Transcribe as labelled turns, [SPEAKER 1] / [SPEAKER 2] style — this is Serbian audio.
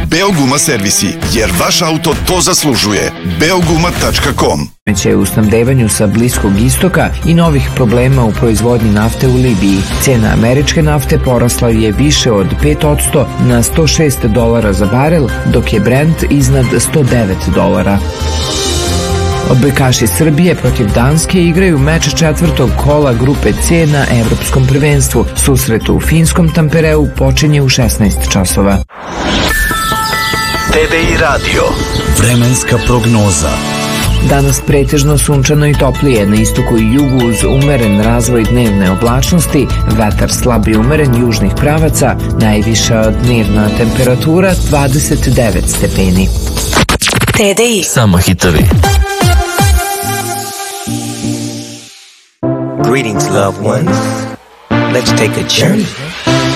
[SPEAKER 1] Beoguma servisi, jer vaš auto to zaslužuje. Beoguma.com.
[SPEAKER 2] Će u snabdevanju sa Bliskog istoka i novih problema u proizvodnji nafte u Libiji. Cena američke nafte porasla je više od 5% na $106 za barel, dok je Brent iznad $109. Odbojkaši Srbije protiv Danske igraju meč četvrtog kola grupe C na Evropskom prvenstvu. Susret u finskom Tampereu počinje u 16 časova.
[SPEAKER 3] TDI Radio. Vremenska prognoza.
[SPEAKER 2] Danas pretežno sunčano i toplije, na istoku i jugu uz umeren razvoj dnevne oblačnosti, vetar slab i umeren južnih pravaca, najviša dnevna temperatura 29 stepeni.
[SPEAKER 4] TDI.
[SPEAKER 3] Samo hitovi.
[SPEAKER 5] Greetings, loved ones. Let's take a journey